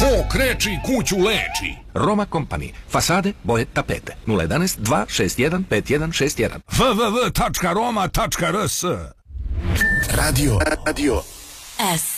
To kreči kuću leči. Roma Company. Fasade, boje, tapete. 011 261 5161. www.roma.rs Radio S